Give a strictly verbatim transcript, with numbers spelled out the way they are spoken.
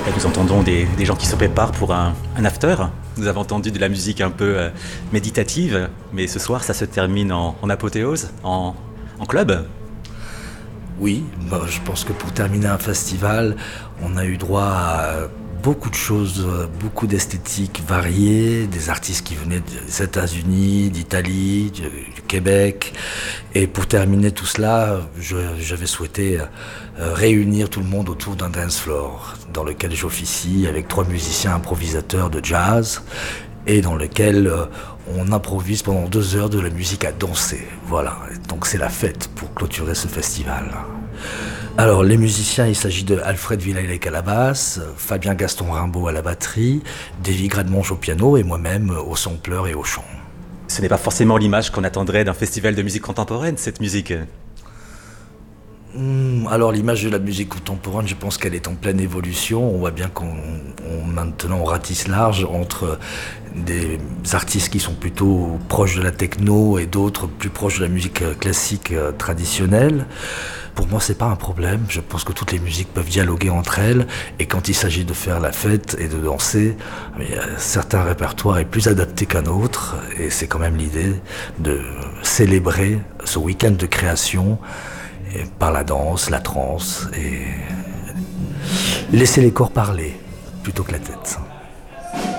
Et nous entendons des, des gens qui se préparent pour un, un after. Nous avons entendu de la musique un peu euh, méditative, mais ce soir ça se termine en, en apothéose, en, en club. Oui, bah, je pense que pour terminer un festival, on a eu droit à beaucoup de choses, beaucoup d'esthétiques variées, des artistes qui venaient des États-Unis, d'Italie, du, du Québec. Et pour terminer tout cela, je, j'avais souhaité euh, réunir tout le monde autour d'un dance floor dans lequel j'officie avec trois musiciens improvisateurs de jazz et dans lequel euh, on improvise pendant deux heures de la musique à danser. Voilà, donc c'est la fête pour clôturer ce festival. Alors les musiciens, il s'agit de Alfred Villailec à la basse, Fabien Gaston Rimbaud à la batterie, Davy Gradmonge au piano et moi-même au sampleur et au chant. Ce n'est pas forcément l'image qu'on attendrait d'un festival de musique contemporaine, cette musique. Mmh, alors l'image de la musique contemporaine, je pense qu'elle est en pleine évolution. On voit bien qu'on on, maintenant on ratisse large entre des artistes qui sont plutôt proches de la techno et d'autres plus proches de la musique classique euh, traditionnelle. Pour moi, c'est pas un problème. Je pense que toutes les musiques peuvent dialoguer entre elles. Et quand il s'agit de faire la fête et de danser, mais, euh, certains répertoires est plus adapté qu'un autre. Et c'est quand même l'idée de célébrer ce week-end de création et par la danse, la trance et laisser les corps parler plutôt que la tête.